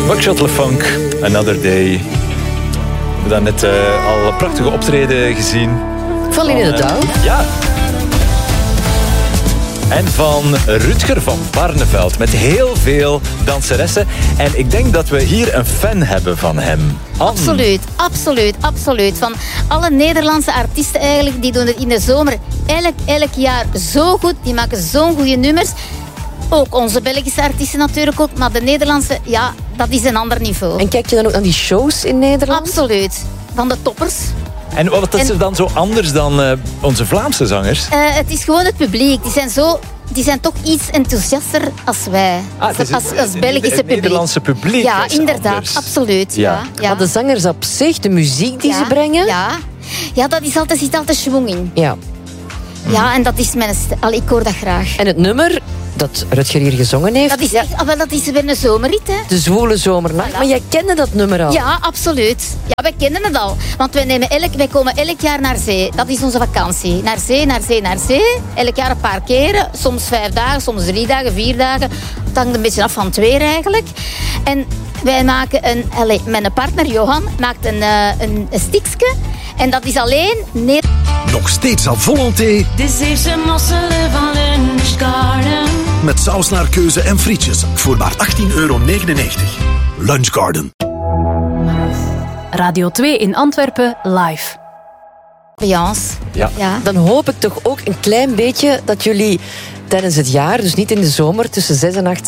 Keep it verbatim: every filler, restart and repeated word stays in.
Buckshot LeFunk, Another Day. We hebben net uh, al een prachtige optreden gezien. Van Line de Douw. Uh, ja. En van Rutger van Barneveld. Met heel veel danseressen. En ik denk dat we hier een fan hebben van hem. Anne. Absoluut, absoluut, absoluut. Van alle Nederlandse artiesten eigenlijk, die doen het in de zomer elk, elk jaar zo goed. Die maken zo'n goede nummers. Ook onze Belgische artiesten natuurlijk ook. Maar de Nederlandse, ja, dat is een ander niveau. En kijk je dan ook naar die shows in Nederland? Absoluut. Van de toppers. En wat is er dan zo anders dan uh, onze Vlaamse zangers? Uh, het is gewoon het publiek. Die zijn, zo, die zijn toch iets enthousiaster als wij. Ah, het is als, als, als Belgische het, het publiek. Nederlandse publiek. Ja, inderdaad. Anders. Absoluut. Ja. Ja, ja. Maar de zangers op zich, de muziek die ja, ze brengen... Ja, ja dat is altijd, zit altijd schwung in. Ja. Ja, en dat is mijn... Al, ik hoor dat graag. En het nummer dat Rutger hier gezongen heeft... Dat is, echt, ah, wel, dat is weer een zomerrit, hè. De zwoele zomernacht. Voilà. Maar jij kende dat nummer al? Ja, absoluut. Ja, wij kennen het al. Want wij, nemen elk, wij komen elk jaar naar zee. Dat is onze vakantie. Naar zee, naar zee, naar zee. Elk jaar een paar keren. Soms vijf dagen, soms drie dagen, vier dagen. Het hangt een beetje af van het weer eigenlijk. En wij maken een... Allez, mijn partner Johan maakt een, uh, een, een stiksje. En dat is alleen... Nee. Nog steeds à volonté. De Zeeuwse mosselen van Lunchgarden. Met saus naar keuze en frietjes voor maar achttien euro negenennegentig. Lunchgarden. Radio twee in Antwerpen live. Ambiance. Ja. Ja. Dan hoop ik toch ook een klein beetje dat jullie tijdens het jaar, dus niet in de zomer, tussen zes en acht